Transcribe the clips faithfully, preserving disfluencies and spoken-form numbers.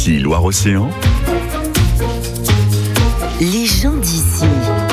Ici Loire-Océan. Les gens d'ici.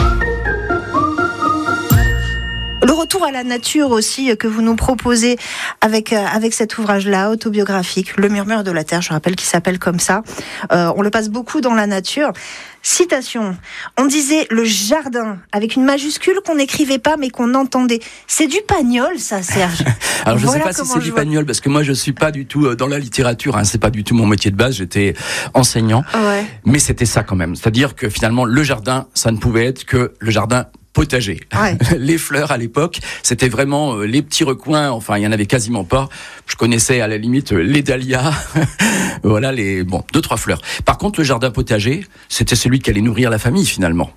Le retour à la nature aussi que vous nous proposez avec, euh, avec cet ouvrage-là, autobiographique, Le murmure de la terre, je rappelle qu'il s'appelle comme ça. Euh, on le passe beaucoup dans la nature. Citation, on disait le jardin, avec une majuscule qu'on n'écrivait pas mais qu'on entendait. C'est du Pagnol ça, Serge? Alors je ne Voilà sais pas si c'est comment du je vois. Pagnol, parce que moi je suis pas du tout dans la littérature, hein, c'est pas du tout mon métier de base, j'étais enseignant, Ouais. mais c'était ça quand même. C'est-à-dire que finalement le jardin, ça ne pouvait être que le jardin potager. Ouais. Les fleurs à l'époque, c'était vraiment euh, les petits recoins, enfin il y en avait quasiment pas. Je connaissais à la limite euh, les dahlias, voilà les bon deux trois fleurs. Par contre le jardin potager, c'était celui qui allait nourrir la famille finalement.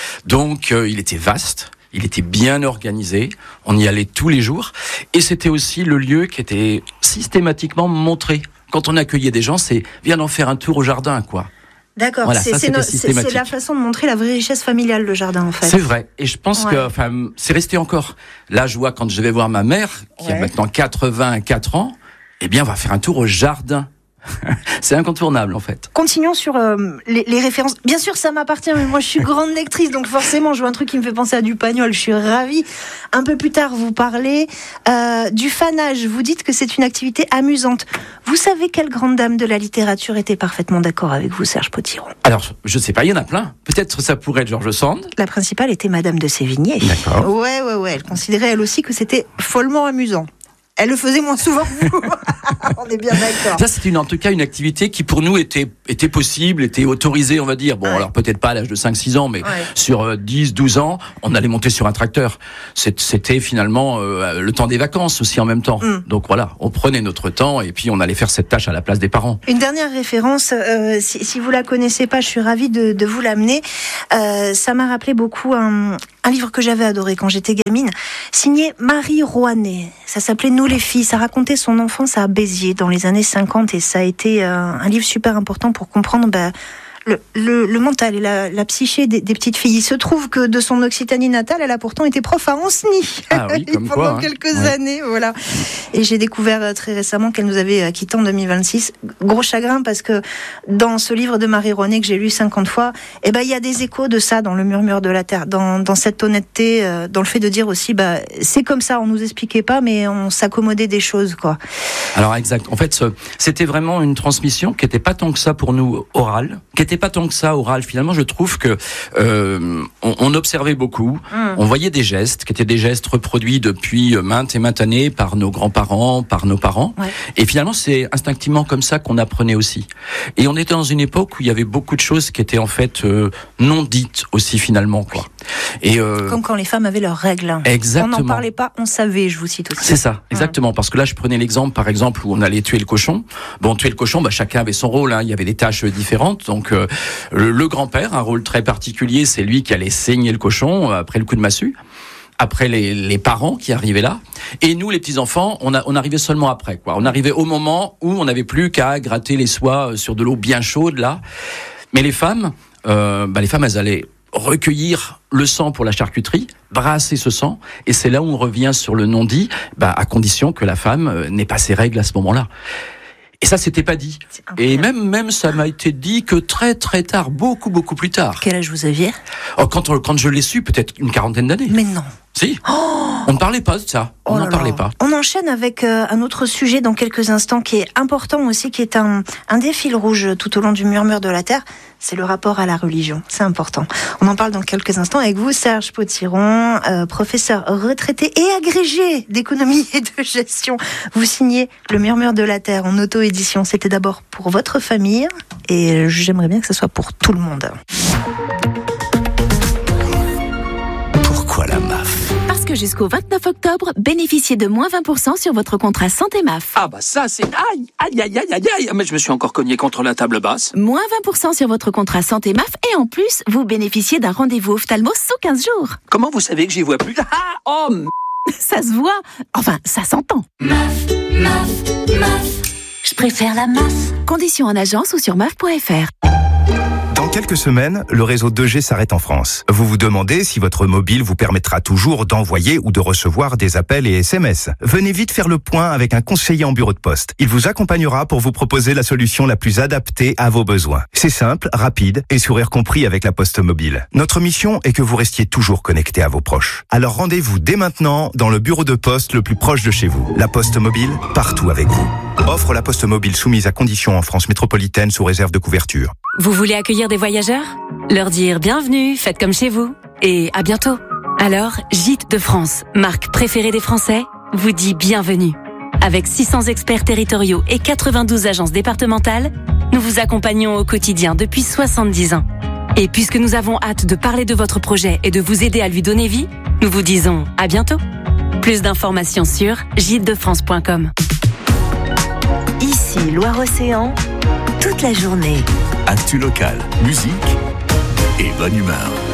Donc euh, il était vaste, il était bien organisé, on y allait tous les jours et c'était aussi le lieu qui était systématiquement montré. Quand on accueillait des gens, c'est viens en faire un tour au jardin quoi. D'accord, Voilà, c'est, ça, c'est, c'était no- c'est, systématique. c'est la façon de montrer la vraie richesse familiale, le jardin, en fait. C'est vrai. Et je pense Ouais. que, enfin, c'est resté encore. Là, je vois quand je vais voir ma mère, qui Ouais. a maintenant quatre-vingt-quatre ans, eh bien, on va faire un tour au jardin. C'est incontournable, en fait. Continuons sur euh, les, les références. Bien sûr, ça m'appartient, mais moi, je suis grande lectrice, donc forcément, je vois un truc qui me fait penser à du Pagnol. Je suis ravie. Un peu plus tard, vous parlez euh, du fanage. Vous dites que c'est une activité amusante. Vous savez quelle grande dame de la littérature était parfaitement d'accord avec vous, Serge Potiron? Alors, je sais pas, il y en a plein. Peut-être ça pourrait être George Sand. La principale était Madame de Sévigné. D'accord. Ouais, ouais, ouais. Elle considérait, elle aussi, que c'était follement amusant. Elle le faisait moins souvent que vous. On est bien d'accord. Ça, c'était une, en tout cas une activité qui, pour nous, était, était possible, était autorisée, on va dire. Bon, Ouais. alors peut-être pas à l'âge de cinq six ans, mais Ouais. sur euh, dix douze ans, on allait monter sur un tracteur. C'est- C'était finalement euh, le temps des vacances aussi en même temps. Mm. Donc voilà, on prenait notre temps et puis on allait faire cette tâche à la place des parents. Une dernière référence, euh, si, si vous la connaissez pas, je suis ravie de, de vous l'amener. Euh, ça m'a rappelé beaucoup un, un livre que j'avais adoré quand j'étais gamine, signé Marie Rouanet. Ça s'appelait Nous les filles. Ça racontait son enfance à Béziers dans les années cinquante et ça a été euh, un livre super important pour comprendre bah, le, le, le mental et la, la psyché des, des petites filles. Il se trouve que de son Occitanie natale, elle a pourtant été prof à Ancenis Ah oui, comme pendant quoi, hein. quelques Ouais. années. Voilà. Et j'ai découvert euh, très récemment qu'elle nous avait euh, quittés en deux mille vingt-six. Gros chagrin parce que dans ce livre de Marie Rouanet que j'ai lu cinquante fois, eh ben il y a des échos de ça dans Le murmure de la terre, dans, dans cette honnêteté, euh, dans le fait de dire aussi bah c'est comme ça, on nous expliquait pas mais on s'accommodait des choses quoi. Alors exact. En fait, ce- c'était vraiment une transmission qui était pas tant que ça pour nous orale, qui était pas tant que ça orale. Finalement, je trouve que euh, on, on observait beaucoup, Mm. on voyait des gestes qui étaient des gestes reproduits depuis maintes et maintes années par nos grands-parents, par nos parents. Ouais. Et finalement, c'est instinctivement comme ça qu'on apprenait aussi. Et on était dans une époque où il y avait beaucoup de choses qui étaient en fait euh, non dites aussi finalement quoi. Et euh, Comme quand les femmes avaient leurs règles. Exactement. On n'en parlait pas, on savait, je vous cite aussi. c'est ça, exactement. Parce que là, je prenais l'exemple, par exemple, où on allait tuer le cochon. Bon, tuer le cochon, bah, chacun avait son rôle. Hein. Il y avait des tâches différentes. Donc, euh, le, le grand-père, un rôle très particulier, c'est lui qui allait saigner le cochon euh, après le coup de massue. Après les, les parents qui arrivaient là, et nous les petits enfants, on, a, on arrivait seulement après quoi. On arrivait au moment où on n'avait plus qu'à gratter les soies sur de l'eau bien chaude là. Mais les femmes, euh, bah, les femmes elles allaient recueillir le sang pour la charcuterie, brasser ce sang, et c'est là où on revient sur le non-dit, bah, à condition que la femme euh, n'ait pas ses règles à ce moment-là. Et ça, c'était pas dit. C'est Et incroyable. même, même, ça m'a été dit que très, très tard, beaucoup, beaucoup plus tard. Quel âge vous aviez? Oh, quand, on- quand je l'ai su, peut-être une quarantaine d'années. Mais non. Si. On ne parlait pas de ça. On Oh n'en là parlait là. pas. On enchaîne avec euh, un autre sujet dans quelques instants qui est important aussi, qui est un, un des fils rouges tout au long du murmure de la terre. C'est le rapport à la religion. C'est important. On en parle dans quelques instants avec vous, Serge Potiron, euh, professeur retraité et agrégé d'économie et de gestion. Vous signez Le murmure de la terre en auto-édition. C'était d'abord pour votre famille et j'aimerais bien que ce soit pour tout le monde. Pourquoi la M A F? Parce que jusqu'au vingt-neuf octobre, bénéficiez de moins vingt pour cent sur votre contrat Santé M A F. Ah bah ça c'est... Aïe, aïe, aïe, aïe, aïe, aïe. Mais je me suis encore cogné contre la table basse. Moins vingt pour cent sur votre contrat Santé M A F et en plus, vous bénéficiez d'un rendez-vous ophtalmo sous quinze jours. Comment vous savez que j'y vois plus? Ah, oh, m- Ça se voit. Enfin, ça s'entend. Je préfère la M A F. Conditions en agence ou sur M A F point F R. Dans quelques semaines, le réseau deux G s'arrête en France. Vous vous demandez si votre mobile vous permettra toujours d'envoyer ou de recevoir des appels et S M S. Venez vite faire le point avec un conseiller en bureau de poste. Il vous accompagnera pour vous proposer la solution la plus adaptée à vos besoins. C'est simple, rapide et sourire compris avec la Poste Mobile. Notre mission est que vous restiez toujours connecté à vos proches. Alors rendez-vous dès maintenant dans le bureau de poste le plus proche de chez vous. La Poste Mobile, partout avec vous. Offre La Poste Mobile soumise à conditions en France métropolitaine sous réserve de couverture. Vous voulez accueillir des voyageurs ? Leur dire bienvenue, faites comme chez vous et à bientôt. Alors, Gîtes de France, marque préférée des Français, vous dit bienvenue. Avec six cents experts territoriaux et quatre-vingt-douze agences départementales, nous vous accompagnons au quotidien depuis soixante-dix ans. Et puisque nous avons hâte de parler de votre projet et de vous aider à lui donner vie, nous vous disons à bientôt. Plus d'informations sur gîtes de france point com. Ici, Loire-Océan, toute la journée. Actu locale, musique et bonne humeur.